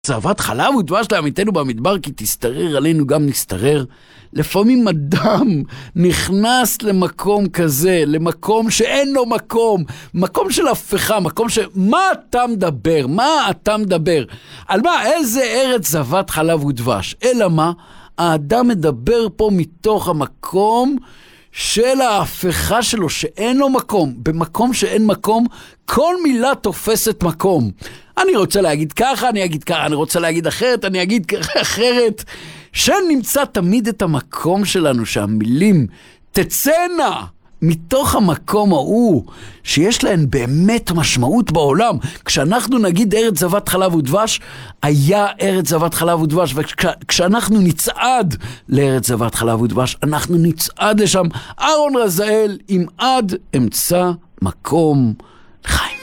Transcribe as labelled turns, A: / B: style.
A: זבת חלב ודבש לעמיתנו במדבר, כי תסתרר עלינו גם נסתרר. לפעמים אדם נכנס למקום כזה, למקום שאין לו מקום, מקום של הפכה, מקום מה אתה מדבר? מה אתה מדבר? על מה? איזה ארץ זבת חלב ודבש? אלא מה? האדם מדבר פה מתוך המקום של ההפכה שלו, שאין לו מקום. במקום שאין מקום, כל מילה תופסת מקום. אני רוצה להגיד ככה, אני אגיד ככה, אני רוצה להגיד אחרת, אני אגיד אחרת. שנמצא תמיד את המקום שלנו, שהמילים תצאנה מתוך המקום ההוא, שיש להן באמת משמעות בעולם. כשאנחנו נגיד ארץ זבת חלב ודבש, היה ארץ זבת חלב ודבש, וכשאנחנו נצעד לארץ זבת חלב ודבש, אנחנו נצעד לשם. אהרון רזאל, אם עד אמצא מקום לחיים.